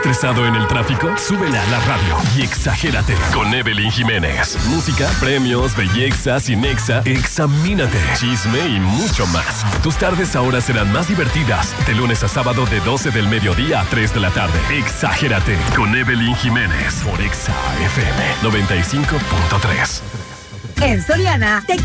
estresado en el tráfico? Súbele a la radio y exagérate con Evelyn Jiménez. Música, premios, belleza, cinexa, examínate, chisme y mucho más. Tus tardes ahora serán más divertidas. De lunes a sábado de 12 del mediodía a 3 de la tarde. Exagérate con Evelyn Jiménez por Exa FM 95.3. En Soriana, te